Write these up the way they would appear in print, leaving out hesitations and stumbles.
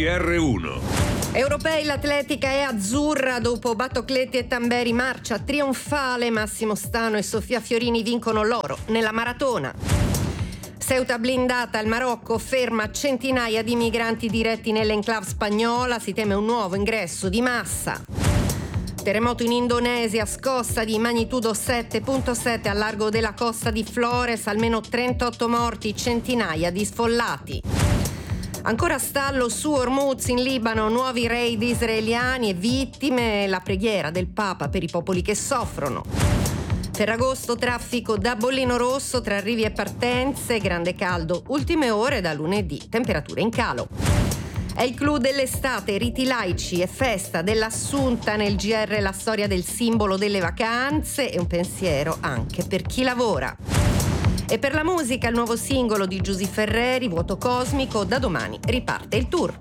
GR1. Europei, l'atletica è azzurra. Dopo Battocletti e Tamberi, marcia trionfale. Massimo Stano e Sofia Fiorini vincono l'oro nella maratona. Ceuta blindata, il Marocco ferma centinaia di migranti diretti nell'enclave spagnola. Si teme un nuovo ingresso di massa. Terremoto in Indonesia, scossa di magnitudo 7.7 al largo della costa di Flores, almeno 38 morti, centinaia di sfollati. Ancora stallo su Hormuz in Libano, nuovi raid israeliani e vittime, la preghiera del Papa per i popoli che soffrono. Ferragosto, traffico da bollino rosso tra arrivi e partenze, grande caldo, ultime ore da lunedì, temperature in calo. È il clou dell'estate, riti laici e festa dell'Assunta. Nel GR la storia del simbolo delle vacanze e un pensiero anche per chi lavora. E per la musica il nuovo singolo di Giusy Ferreri, Vuoto Cosmico, da domani riparte il tour.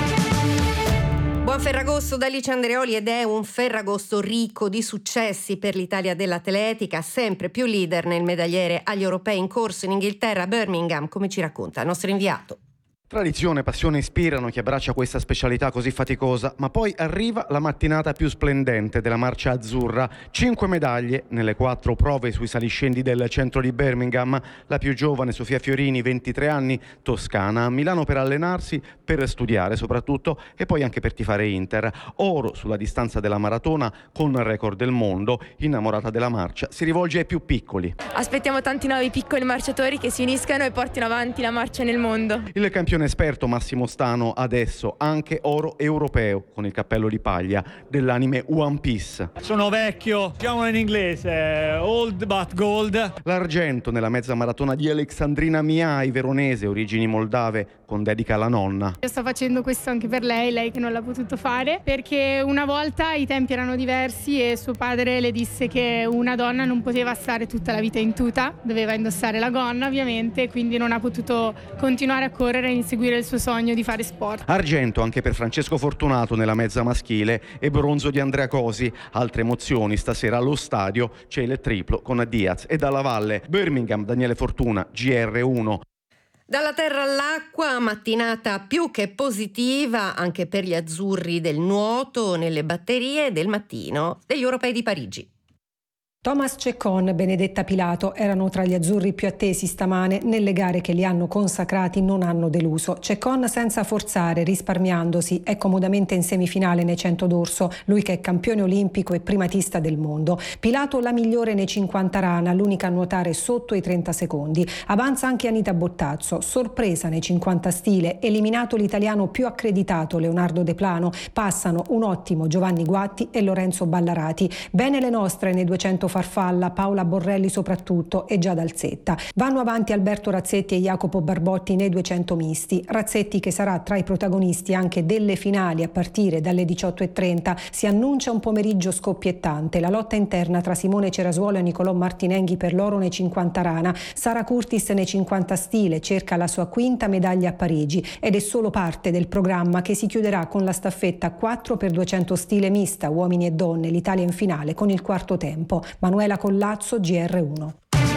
Buon Ferragosto da Alice Andreoli, ed è un Ferragosto ricco di successi per l'Italia dell'atletica, sempre più leader nel medagliere agli europei in corso in Inghilterra, Birmingham, come ci racconta il nostro inviato. Tradizione e passione ispirano chi abbraccia questa specialità così faticosa, ma poi arriva la mattinata più splendente della marcia azzurra. 5 medaglie nelle 4 prove sui saliscendi del centro di Birmingham. La più giovane, Sofia Fiorini, 23 anni, toscana, a Milano per allenarsi, per studiare soprattutto e poi anche per tifare Inter. Oro sulla distanza della maratona con il record del mondo. Innamorata della marcia, si rivolge ai più piccoli. Aspettiamo tanti nuovi piccoli marciatori che si uniscano e portino avanti la marcia nel mondo. Il campione esperto Massimo Stano adesso anche oro europeo con il cappello di paglia dell'anime One Piece. Sono vecchio, diciamo in inglese, old but gold. L'argento nella mezza maratona di Alexandrina Miai, veronese, origini moldave, con dedica alla nonna. Io sto facendo questo anche per lei che non l'ha potuto fare, perché una volta i tempi erano diversi e suo padre le disse che una donna non poteva stare tutta la vita in tuta, doveva indossare la gonna ovviamente, quindi non ha potuto continuare a correre e inseguire il suo sogno di fare sport. Argento anche per Francesco Fortunato nella mezza maschile e bronzo di Andrea Cosi. Altre emozioni stasera allo stadio, c'è il triplo con Diaz e Dalla Valle. Birmingham, Daniele Fortuna, GR1. Dalla terra all'acqua, mattinata più che positiva anche per gli azzurri del nuoto nelle batterie del mattino degli europei di Parigi. Thomas Ceccon e Benedetta Pilato erano tra gli azzurri più attesi stamane. Nelle gare che li hanno consacrati non hanno deluso. Ceccon senza forzare, risparmiandosi, è comodamente in semifinale nei 100 d'orso, lui che è campione olimpico e primatista del mondo. Pilato la migliore nei 50 rana, l'unica a nuotare sotto i 30 secondi. Avanza anche Anita Bottazzo, sorpresa nei 50 stile, eliminato l'italiano più accreditato Leonardo De Plano. Passano un ottimo Giovanni Guatti e Lorenzo Ballarati. Bene le nostre nei 200 farfalla, Paola Borrelli soprattutto e Giada Alzetta. Vanno avanti Alberto Razzetti e Jacopo Barbotti nei 200 misti. Razzetti, che sarà tra i protagonisti anche delle finali a partire dalle 18:30, si annuncia un pomeriggio scoppiettante. La lotta interna tra Simone Cerasuolo e Nicolò Martinenghi per l'oro nei 50 rana. Sara Curtis nei 50 stile cerca la sua quinta medaglia a Parigi ed è solo parte del programma che si chiuderà con la staffetta 4x200 stile mista, uomini e donne, l'Italia in finale con il quarto tempo. Manuela Collazzo, GR1.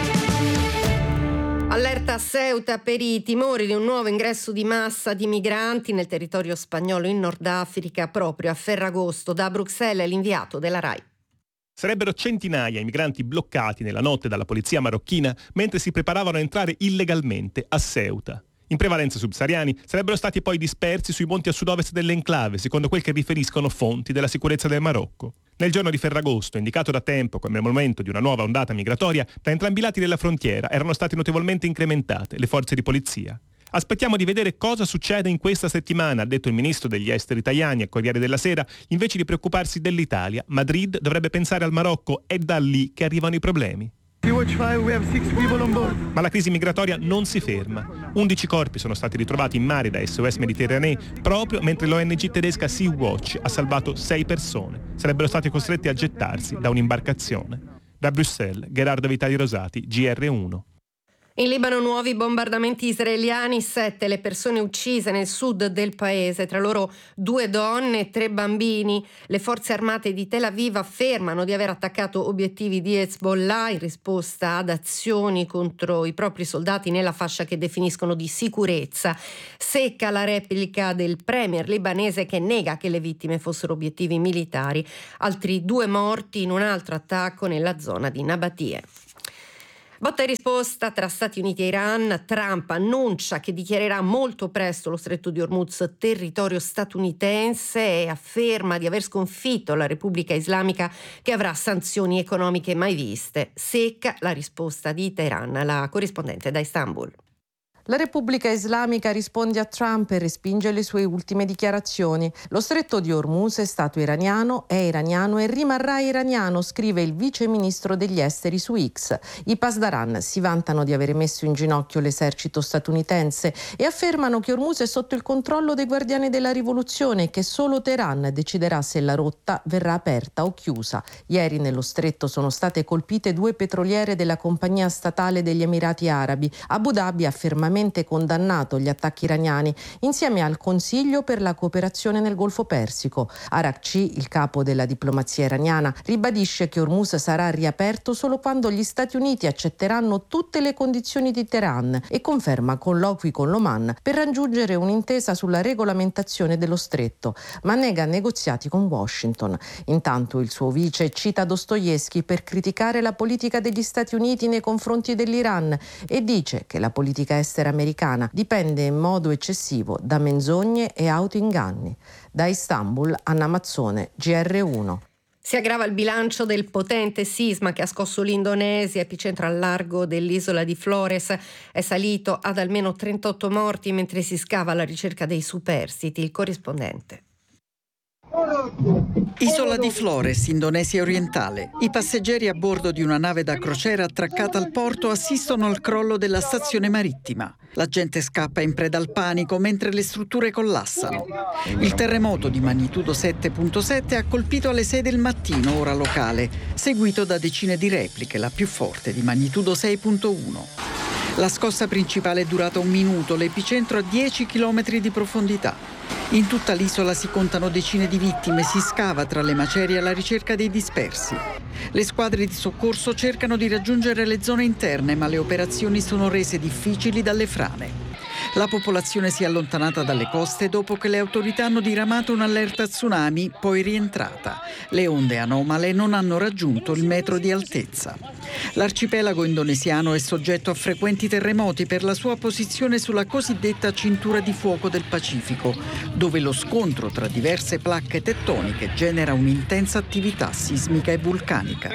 Allerta a Ceuta per i timori di un nuovo ingresso di massa di migranti nel territorio spagnolo in Nord Africa proprio a Ferragosto. Da Bruxelles l'inviato della RAI. Sarebbero centinaia i migranti bloccati nella notte dalla polizia marocchina mentre si preparavano a entrare illegalmente a Ceuta. In prevalenza subsahariani, sarebbero stati poi dispersi sui monti a sud-ovest dell'enclave, secondo quel che riferiscono fonti della sicurezza del Marocco. Nel giorno di Ferragosto, indicato da tempo come momento di una nuova ondata migratoria, da entrambi i lati della frontiera erano state notevolmente incrementate le forze di polizia. Aspettiamo di vedere cosa succede in questa settimana, ha detto il ministro degli esteri Tajani al Corriere della Sera. Invece di preoccuparsi dell'Italia, Madrid dovrebbe pensare al Marocco, è da lì che arrivano i problemi. Ma la crisi migratoria non si ferma. 11 corpi sono stati ritrovati in mare da SOS Mediterranee proprio mentre l'ONG tedesca Sea-Watch ha salvato 6 persone. Sarebbero stati costretti a gettarsi da un'imbarcazione. Da Bruxelles, Gerardo Vitali Rosati, GR1. In Libano nuovi bombardamenti israeliani, 7 le persone uccise nel sud del paese, tra loro 2 donne e 3 bambini. Le forze armate di Tel Aviv affermano di aver attaccato obiettivi di Hezbollah in risposta ad azioni contro i propri soldati nella fascia che definiscono di sicurezza. Secca la replica del premier libanese che nega che le vittime fossero obiettivi militari. Altri 2 morti in un altro attacco nella zona di Nabatie. Botta e risposta tra Stati Uniti e Iran. Trump annuncia che dichiarerà molto presto lo stretto di Hormuz territorio statunitense e afferma di aver sconfitto la Repubblica Islamica che avrà sanzioni economiche mai viste. Secca la risposta di Teheran. La corrispondente da Istanbul. La Repubblica Islamica risponde a Trump e respinge le sue ultime dichiarazioni. Lo stretto di Hormuz è stato iraniano, è iraniano e rimarrà iraniano, scrive il vice ministro degli esteri su X. I Pasdaran si vantano di aver messo in ginocchio l'esercito statunitense e affermano che Hormuz è sotto il controllo dei guardiani della rivoluzione e che solo Teheran deciderà se la rotta verrà aperta o chiusa. Ieri nello stretto sono state colpite 2 petroliere della compagnia statale degli Emirati Arabi. Abu Dhabi ha fermamente condannato gli attacchi iraniani insieme al Consiglio per la cooperazione nel Golfo Persico. Araghchi, il capo della diplomazia iraniana, ribadisce che Hormuz sarà riaperto solo quando gli Stati Uniti accetteranno tutte le condizioni di Teheran e conferma colloqui con l'Oman per raggiungere un'intesa sulla regolamentazione dello stretto, ma nega negoziati con Washington. Intanto il suo vice cita Dostoevskij per criticare la politica degli Stati Uniti nei confronti dell'Iran e dice che la politica estera americana dipende in modo eccessivo da menzogne e autoinganni. Da Istanbul, Anna Mazzone, GR1. Si aggrava il bilancio del potente sisma che ha scosso l'Indonesia, epicentro al largo dell'isola di Flores. È salito ad almeno 38 morti mentre si scava alla ricerca dei superstiti. Il corrispondente. Isola di Flores, Indonesia orientale. I passeggeri a bordo di una nave da crociera attraccata al porto assistono al crollo della stazione marittima. La gente scappa in preda al panico mentre le strutture collassano. Il terremoto di magnitudo 7.7 ha colpito alle 6 del mattino, ora locale, seguito da decine di repliche, la più forte di magnitudo 6.1. La scossa principale è durata 1 minuto, l'epicentro a 10 km di profondità. In tutta l'isola si contano decine di vittime, si scava tra le macerie alla ricerca dei dispersi. Le squadre di soccorso cercano di raggiungere le zone interne, ma le operazioni sono rese difficili dalle frane. La popolazione si è allontanata dalle coste dopo che le autorità hanno diramato un'allerta tsunami, poi rientrata. Le onde anomale non hanno raggiunto il metro di altezza. L'arcipelago indonesiano è soggetto a frequenti terremoti per la sua posizione sulla cosiddetta cintura di fuoco del Pacifico, dove lo scontro tra diverse placche tettoniche genera un'intensa attività sismica e vulcanica.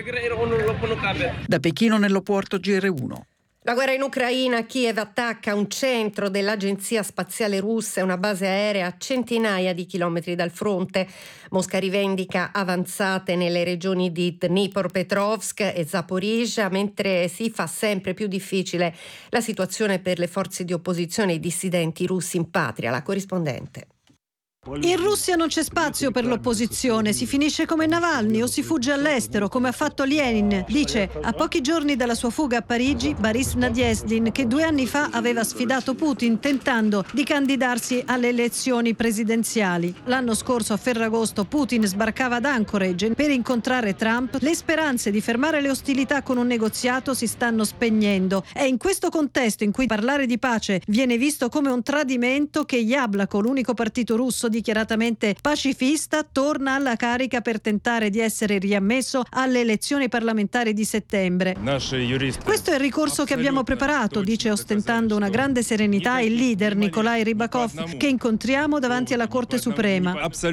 Da Pechino, Nello Porto, GR1. La guerra in Ucraina, Kiev attacca un centro dell'agenzia spaziale russa e una base aerea a centinaia di chilometri dal fronte. Mosca rivendica avanzate nelle regioni di Dnipropetrovsk e Zaporizhzhia, mentre si fa sempre più difficile la situazione per le forze di opposizione e i dissidenti russi in patria. La corrispondente. In Russia non c'è spazio per l'opposizione, si finisce come Navalny o si fugge all'estero come ha fatto Lenin, dice a pochi giorni dalla sua fuga a Parigi Boris Nadezhdin, che 2 anni fa aveva sfidato Putin tentando di candidarsi alle elezioni presidenziali. L'anno scorso a Ferragosto Putin sbarcava ad Anchorage per incontrare Trump. Le speranze di fermare le ostilità con un negoziato si stanno spegnendo. È in questo contesto in cui parlare di pace viene visto come un tradimento che Yablako, l'unico partito russo dichiaratamente pacifista, torna alla carica per tentare di essere riammesso alle elezioni parlamentari di settembre. Questo è il ricorso che abbiamo preparato, dice ostentando una grande serenità il leader Nikolai Rybakov, che incontriamo davanti alla Corte Suprema.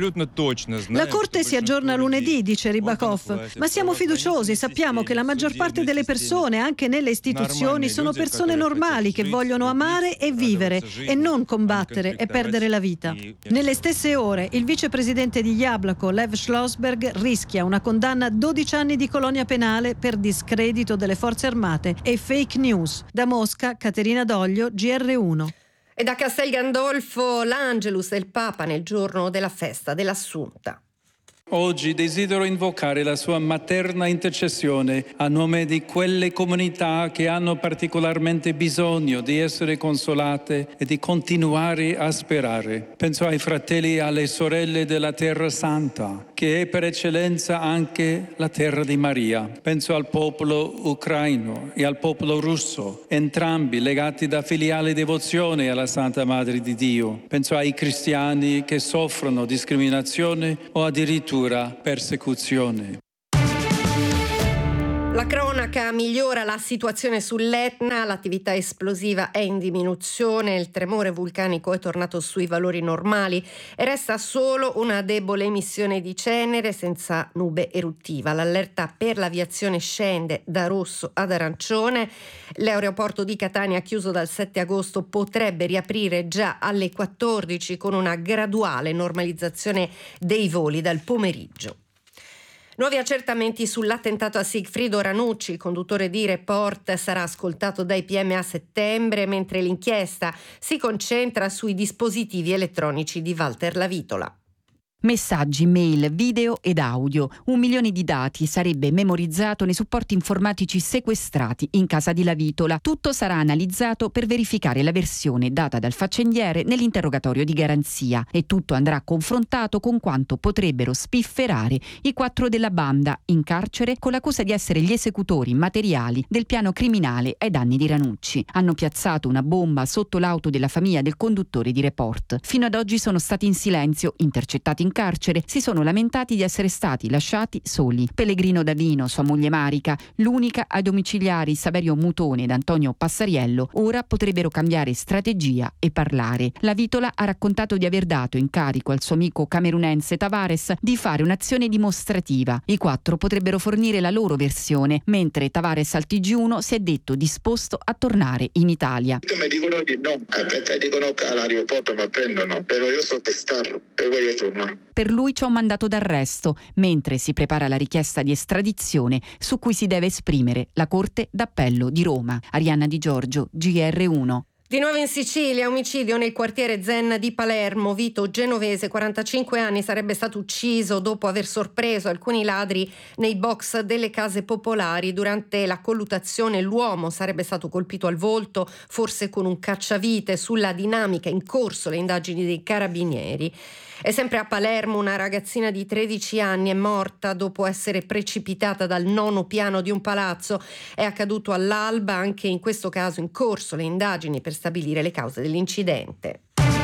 La Corte si aggiorna lunedì, dice Rybakov, ma siamo fiduciosi, sappiamo che la maggior parte delle persone, anche nelle istituzioni, sono persone normali che vogliono amare e vivere e non combattere e perdere la vita. Nelle stesse ore, il vicepresidente di Yablako, Lev Schlossberg, rischia una condanna a 12 anni di colonia penale per discredito delle forze armate e fake news. Da Mosca, Caterina Doglio, GR1. E da Castel Gandolfo, l'Angelus del Papa nel giorno della festa dell'Assunta. Oggi desidero invocare la sua materna intercessione a nome di quelle comunità che hanno particolarmente bisogno di essere consolate e di continuare a sperare. Penso ai fratelli e alle sorelle della Terra Santa, che è per eccellenza anche la terra di Maria. Penso al popolo ucraino e al popolo russo, entrambi legati da filiale devozione alla Santa Madre di Dio. Penso ai cristiani che soffrono discriminazione o addirittura persecuzione. La cronaca migliora la situazione sull'Etna, l'attività esplosiva è in diminuzione, il tremore vulcanico è tornato sui valori normali e resta solo una debole emissione di cenere senza nube eruttiva. L'allerta per l'aviazione scende da rosso ad arancione. L'aeroporto di Catania, chiuso dal 7 agosto, potrebbe riaprire già alle 14 con una graduale normalizzazione dei voli dal pomeriggio. Nuovi accertamenti sull'attentato a Sigfrido Ranucci, il conduttore di Report sarà ascoltato dai PM a settembre, mentre l'inchiesta si concentra sui dispositivi elettronici di Walter Lavitola. Messaggi, mail, video ed audio. 1 milione di dati sarebbe memorizzato nei supporti informatici sequestrati in casa di Lavitola. Tutto sarà analizzato per verificare la versione data dal faccendiere nell'interrogatorio di garanzia e tutto andrà confrontato con quanto potrebbero spifferare i 4 della banda in carcere con l'accusa di essere gli esecutori materiali del piano criminale ai danni di Ranucci. Hanno piazzato una bomba sotto l'auto della famiglia del conduttore di Report. Fino ad oggi sono stati in silenzio, intercettati in carcere, si sono lamentati di essere stati lasciati soli. Pellegrino Davino, sua moglie Marica, l'unica ai domiciliari Saverio Mutone ed Antonio Passariello, ora potrebbero cambiare strategia e parlare. Lavitola ha raccontato di aver dato incarico al suo amico camerunense Tavares di fare un'azione dimostrativa. I 4 potrebbero fornire la loro versione, mentre Tavares al TG1 si è detto disposto a tornare in Italia. Mi dicono di no, perché dicono che all'aeroporto mi prendono, però io so testarlo e voglio tornare. Per lui c'è un mandato d'arresto, mentre si prepara la richiesta di estradizione su cui si deve esprimere la Corte d'Appello di Roma. Arianna Di Giorgio, GR1. Di nuovo in Sicilia, omicidio nel quartiere Zen di Palermo. Vito Genovese, 45 anni, sarebbe stato ucciso dopo aver sorpreso alcuni ladri nei box delle case popolari. Durante la colluttazione l'uomo sarebbe stato colpito al volto, forse con un cacciavite. Sulla dinamica in corso le indagini dei carabinieri. E sempre a Palermo una ragazzina di 13 anni è morta dopo essere precipitata dal 9° piano di un palazzo. È accaduto all'alba, anche in questo caso in corso le indagini per stabilire le cause dell'incidente.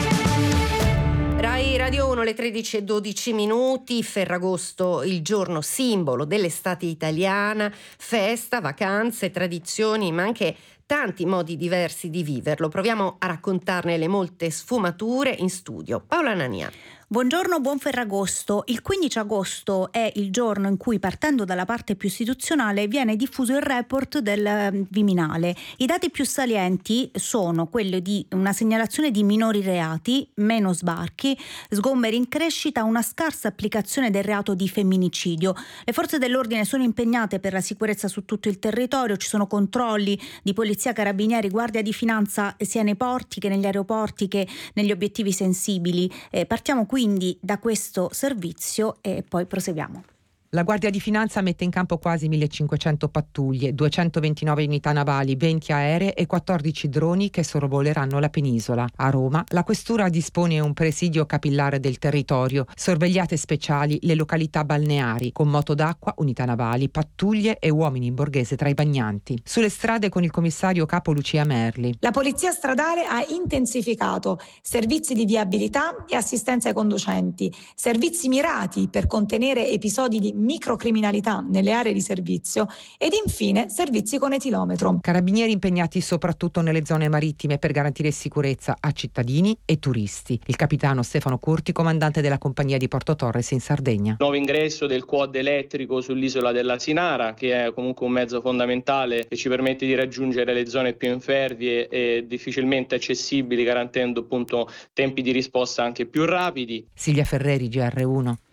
Rai Radio 1, le 13:12, Ferragosto, il giorno simbolo dell'estate italiana, festa, vacanze, tradizioni, ma anche tanti modi diversi di viverlo. Proviamo a raccontarne le molte sfumature in studio. Paola Nania. Buongiorno, buon Ferragosto. Il 15 agosto è il giorno in cui, partendo dalla parte più istituzionale, viene diffuso il report del Viminale. I dati più salienti sono quelli di una segnalazione di minori reati, meno sbarchi, sgomberi in crescita, una scarsa applicazione del reato di femminicidio. Le forze dell'ordine sono impegnate per la sicurezza su tutto il territorio, ci sono controlli di polizia, carabinieri, guardia di finanza sia nei porti che negli aeroporti che negli obiettivi sensibili. Partiamo quindi da questo servizio e poi proseguiamo. La Guardia di Finanza mette in campo quasi 1500 pattuglie, 229 unità navali, 20 aeree e 14 droni che sorvoleranno la penisola. A Roma la Questura dispone un presidio capillare del territorio, sorvegliate speciali le località balneari, con moto d'acqua, unità navali, pattuglie e uomini in borghese tra i bagnanti. Sulle strade con il commissario capo Lucia Merli. La Polizia Stradale ha intensificato servizi di viabilità e assistenza ai conducenti, servizi mirati per contenere episodi di microcriminalità nelle aree di servizio ed infine servizi con etilometro. Carabinieri impegnati soprattutto nelle zone marittime per garantire sicurezza a cittadini e turisti. Il capitano Stefano Curti, comandante della compagnia di Porto Torres in Sardegna. Nuovo ingresso del quad elettrico sull'isola della Sinara, che è comunque un mezzo fondamentale che ci permette di raggiungere le zone più impervie e difficilmente accessibili, garantendo appunto tempi di risposta anche più rapidi. Silvia Ferreri, GR1.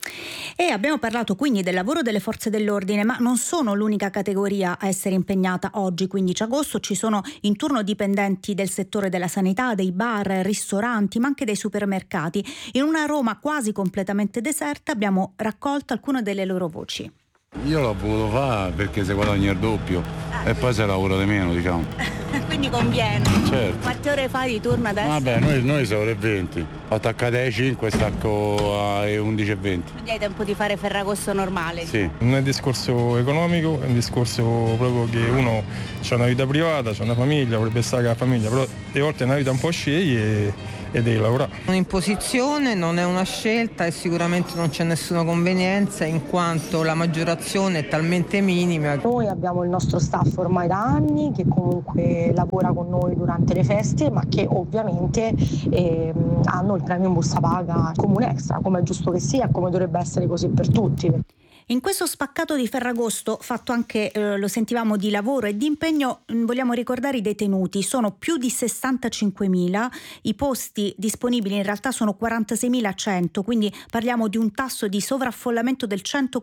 E abbiamo parlato quindi del lavoro delle forze dell'ordine, ma non sono l'unica categoria a essere impegnata oggi, 15 agosto. Ci sono in turno dipendenti del settore della sanità, dei bar, ristoranti, ma anche dei supermercati. In una Roma quasi completamente deserta abbiamo raccolto alcune delle loro voci. Io l'ho voluto fare perché si guadagna il doppio e poi si lavora di meno, diciamo. Quindi conviene. Certo. Quante ore fai di turno adesso? Vabbè, noi siamo ore 20. Ho attaccato alle 5, stacco alle 11:20. Quindi hai tempo di fare Ferragosto normale? Sì. Non è un discorso economico, è un discorso proprio che uno ha una vita privata, ha una famiglia, vorrebbe stare con la famiglia, però a volte è una vita un po' scegli e devi lavorare. Un'imposizione, non è una scelta e sicuramente non c'è nessuna convenienza in quanto la maggiorazione è talmente minima. Noi abbiamo il nostro staff ormai da anni che comunque lavora con noi durante le feste, ma che ovviamente hanno il premio in busta paga comune extra, come è giusto che sia, come dovrebbe essere così per tutti. In questo spaccato di Ferragosto, fatto anche, lo sentivamo, di lavoro e di impegno, vogliamo ricordare i detenuti. Sono più di 65.000, i posti disponibili in realtà sono 46.100, quindi parliamo di un tasso di sovraffollamento del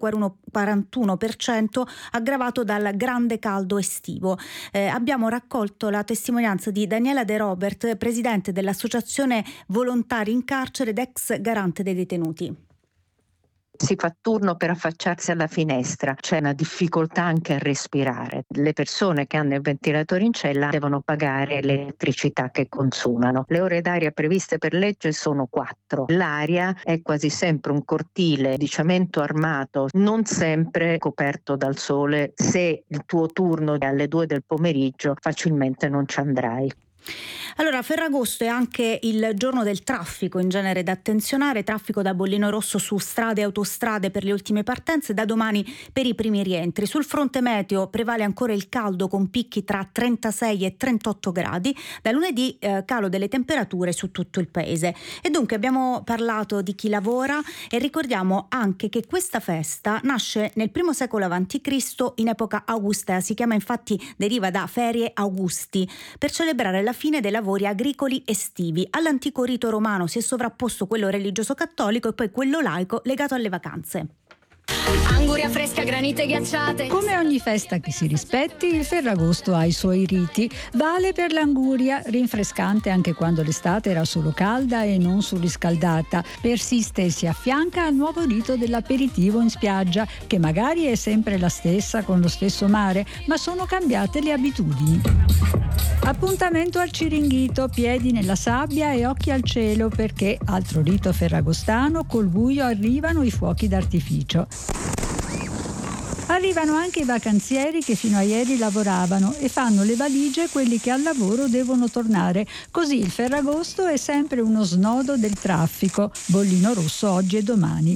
141%, aggravato dal grande caldo estivo. Abbiamo raccolto la testimonianza di Daniela De Robert, presidente dell'Associazione Volontari in Carcere ed ex garante dei detenuti. Si fa turno per affacciarsi alla finestra, c'è una difficoltà anche a respirare. Le persone che hanno il ventilatore in cella devono pagare l'elettricità che consumano. Le ore d'aria previste per legge sono 4. L'aria è quasi sempre un cortile di cemento armato, non sempre coperto dal sole. Se il tuo turno è alle 2 del pomeriggio, facilmente non ci andrai. Allora, Ferragosto è anche il giorno del traffico, in genere da attenzionare, traffico da bollino rosso su strade e autostrade per le ultime partenze, da domani per i primi rientri. Sul fronte meteo prevale ancora il caldo con picchi tra 36 e 38 gradi, da lunedì calo delle temperature su tutto il paese. E dunque abbiamo parlato di chi lavora e ricordiamo anche che questa festa nasce nel I secolo a.C. in epoca augustea, si chiama infatti, deriva da ferie augusti, per celebrare la fine dei lavori agricoli estivi. All'antico rito romano si è sovrapposto quello religioso cattolico e poi quello laico legato alle vacanze. Anguria fresca, granite ghiacciate. Come ogni festa che si rispetti, il Ferragosto ha i suoi riti. Vale per l'anguria, rinfrescante anche quando l'estate era solo calda e non surriscaldata. Persiste e si affianca al nuovo rito dell'aperitivo in spiaggia, che magari è sempre la stessa con lo stesso mare, ma sono cambiate le abitudini. Appuntamento al Ciringhito, piedi nella sabbia e occhi al cielo, perché, altro rito ferragostano, col buio arrivano i fuochi d'artificio. Arrivano anche i vacanzieri che fino a ieri lavoravano e fanno le valigie quelli che al lavoro devono tornare. Così il Ferragosto è sempre uno snodo del traffico. Bollino rosso oggi e domani.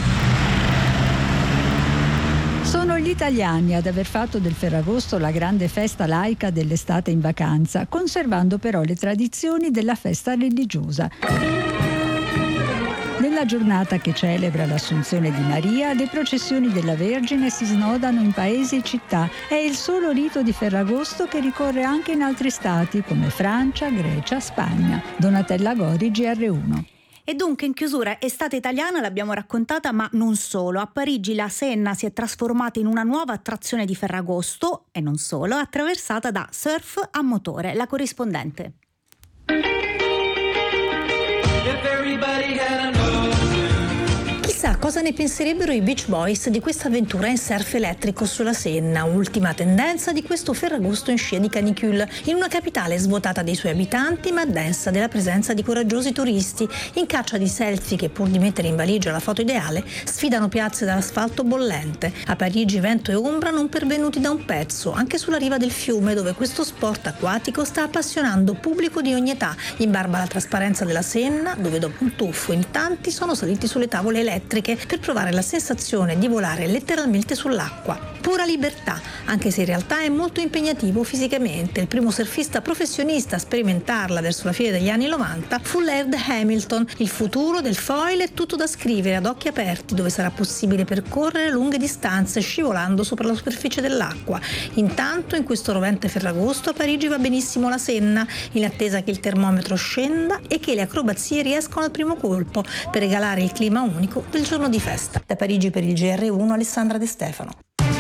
Sono gli italiani ad aver fatto del Ferragosto la grande festa laica dell'estate in vacanza, conservando però le tradizioni della festa religiosa. Nella giornata che celebra l'Assunzione di Maria, le processioni della Vergine si snodano in paesi e città. È il solo rito di Ferragosto che ricorre anche in altri stati come Francia, Grecia, Spagna. Donatella Gori, GR1. E dunque in chiusura, estate italiana l'abbiamo raccontata, ma non solo. A Parigi la Senna si è trasformata in una nuova attrazione di Ferragosto, e non solo, attraversata da surf a motore. La corrispondente. Chissà cosa ne penserebbero i Beach Boys di questa avventura in surf elettrico sulla Senna, ultima tendenza di questo Ferragosto in scia di canicule, in una capitale svuotata dei suoi abitanti ma densa della presenza di coraggiosi turisti in caccia di selfie che, pur di mettere in valigia la foto ideale, sfidano piazze dall'asfalto bollente. A Parigi vento e ombra non pervenuti da un pezzo, anche sulla riva del fiume, dove questo sport acquatico sta appassionando pubblico di ogni età, in barba alla trasparenza della Senna, dove dopo un tuffo in tanti sono saliti sulle tavole elettriche per provare la sensazione di volare letteralmente sull'acqua. Pura libertà, anche se in realtà è molto impegnativo fisicamente. Il primo surfista professionista a sperimentarla verso la fine degli anni 90 fu Laird Hamilton. Il futuro del foil è tutto da scrivere ad occhi aperti, dove sarà possibile percorrere lunghe distanze scivolando sopra la superficie dell'acqua. Intanto, in questo rovente Ferragosto, a Parigi va benissimo la Senna, in attesa che il termometro scenda e che le acrobazie riescano al primo colpo per regalare il clima unico del giorno di festa. Da Parigi per il GR1 Alessandra De Stefano.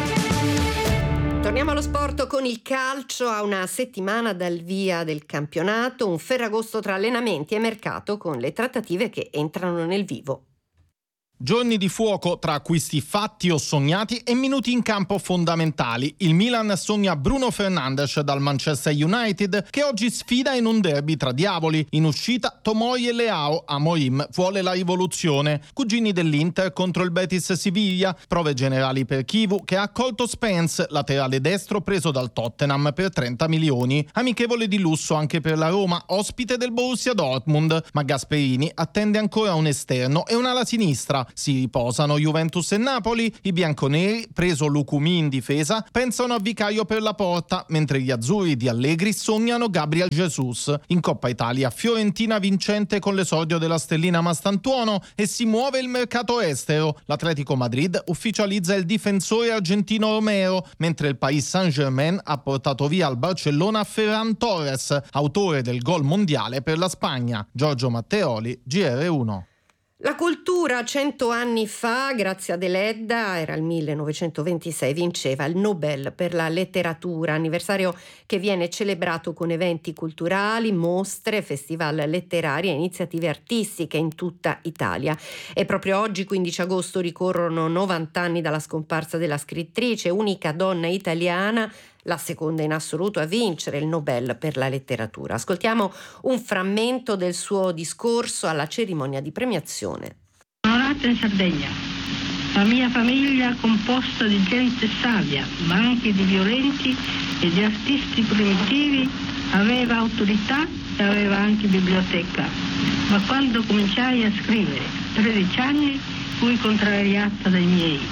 Torniamo allo sport con il calcio. A una settimana dal via del campionato, un Ferragosto tra allenamenti e mercato con le trattative che entrano nel vivo. Giorni di fuoco tra acquisti fatti o sognati e minuti in campo fondamentali. Il Milan sogna Bruno Fernandes dal Manchester United, che oggi sfida in un derby tra diavoli. In uscita Tomori e Leao. Amorim vuole la rivoluzione. Cugini dell'Inter contro il Betis Siviglia. Prove generali per Chivu, che ha accolto Spence, laterale destro preso dal Tottenham per 30 milioni. Amichevole di lusso anche per la Roma, ospite del Borussia Dortmund. Ma Gasperini attende ancora un esterno e una ala sinistra. Si riposano Juventus e Napoli. I bianconeri, preso Lucumi in difesa, pensano a Vicario per la porta, mentre gli azzurri di Allegri sognano Gabriel Jesus. In Coppa Italia Fiorentina vincente con l'esordio della stellina Mastantuono e si muove il mercato estero. L'Atletico Madrid ufficializza il difensore argentino Romero, mentre il Paris Saint-Germain ha portato via al Barcellona Ferran Torres, autore del gol mondiale per la Spagna. Giorgio Matteoli, GR1. La cultura 100 anni fa, Grazia Deledda, era il 1926, vinceva il Nobel per la letteratura, anniversario che viene celebrato con eventi culturali, mostre, festival letterari e iniziative artistiche in tutta Italia. E proprio oggi, 15 agosto, ricorrono 90 anni dalla scomparsa della scrittrice, unica donna italiana, la seconda in assoluto a vincere il Nobel per la letteratura. Ascoltiamo un frammento del suo discorso alla cerimonia di premiazione. Onorata in Sardegna, la mia famiglia composta di gente savia, ma anche di violenti e di artisti primitivi, aveva autorità e aveva anche biblioteca. Ma quando cominciai a scrivere, 13 anni, fui contrariata dai miei.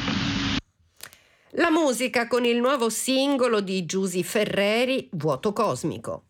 La musica con il nuovo singolo di Giusy Ferreri, Vuoto Cosmico.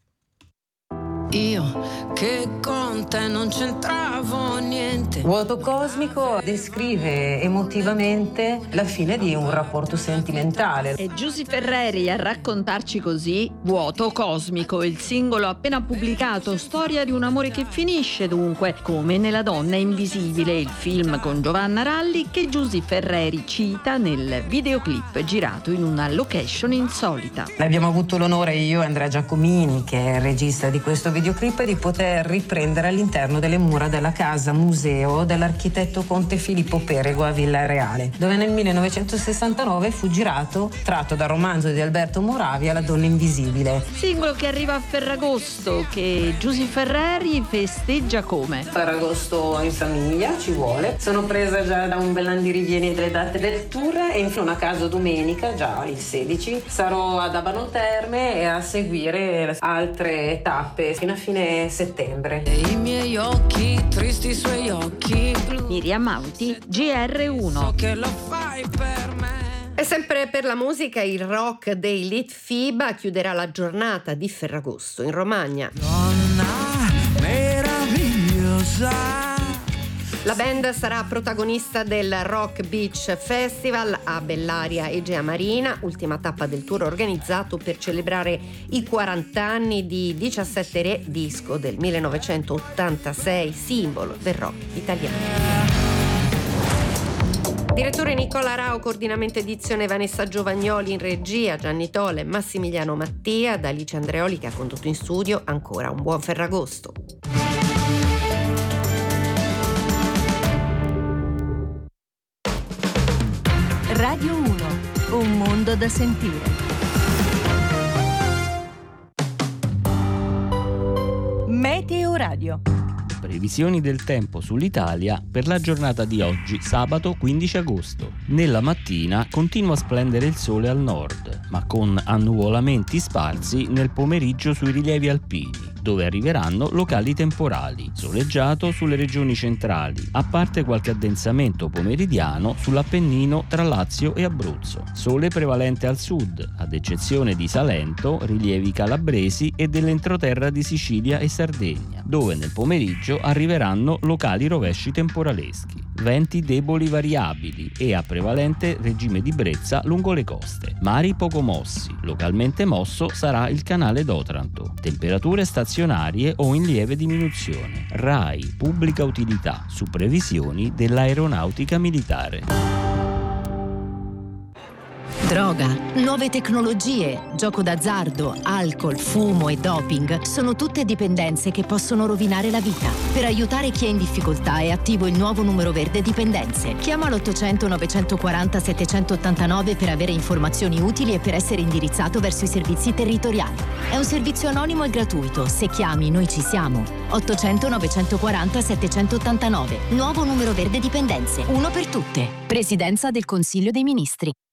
Io che con te non c'entravo niente. Vuoto Cosmico descrive emotivamente la fine di un rapporto sentimentale. È Giusy Ferreri a raccontarci così Vuoto Cosmico, il singolo appena pubblicato, storia di un amore che finisce dunque, come nella Donna Invisibile, il film con Giovanna Ralli che Giusy Ferreri cita nel videoclip girato in una location insolita. Abbiamo avuto l'onore, io e Andrea Giacomini, che è il regista di questo videoclip, di poter riprendere all'interno delle mura della casa museo dell'architetto Conte Filippo Perego a Villa Reale, dove nel 1969 fu girato, tratto dal romanzo di Alberto Moravia, La Donna Invisibile. Singolo che arriva a Ferragosto, che Giusy Ferreri festeggia come? Ferragosto in famiglia, ci vuole. Sono presa già da un bell'andirivieni delle date del tour e infine a caso domenica, già il 16, sarò ad Abano Terme e a seguire altre tappe fino a fine settembre. I miei occhi, tristi suoi occhi blu. Miriam Mauti, GR1. So che lo fai per me. E sempre per la musica, il rock dei Litfiba chiuderà la giornata di Ferragosto in Romagna. Donna meravigliosa. La band sarà protagonista del Rock Beach Festival a Bellaria Egea Marina, ultima tappa del tour organizzato per celebrare i 40 anni di 17 Re, disco del 1986, simbolo del rock italiano. Direttore Nicola Rao, coordinamento edizione Vanessa Giovagnoli, in regia Gianni Tole, Massimiliano Mattia, da Alice Andreoli che ha condotto in studio. Ancora un buon Ferragosto. Radio 1, un mondo da sentire. Meteo Radio. Previsioni del tempo sull'Italia per la giornata di oggi, sabato 15 agosto. Nella mattina continua a splendere il sole al nord, ma con annuvolamenti sparsi nel pomeriggio sui rilievi alpini, dove arriveranno locali temporali. Soleggiato sulle regioni centrali, a parte qualche addensamento pomeridiano sull'Appennino tra Lazio e Abruzzo. Sole prevalente al sud, ad eccezione di Salento, rilievi calabresi e dell'entroterra di Sicilia e Sardegna. dove nel pomeriggio arriveranno locali rovesci temporaleschi, venti deboli variabili e a prevalente regime di brezza lungo le coste. Mari poco mossi, localmente mosso sarà il canale d'Otranto. Temperature stazionarie o in lieve diminuzione. RAI, pubblica utilità, su previsioni dell'aeronautica militare. Droga, nuove tecnologie, gioco d'azzardo, alcol, fumo e doping sono tutte dipendenze che possono rovinare la vita. Per aiutare chi è in difficoltà è attivo il nuovo numero verde dipendenze. Chiama l'800 940 789 per avere informazioni utili e per essere indirizzato verso i servizi territoriali. È un servizio anonimo e gratuito. Se chiami, noi ci siamo. 800 940 789. Nuovo numero verde dipendenze. Uno per tutte. Presidenza del Consiglio dei Ministri.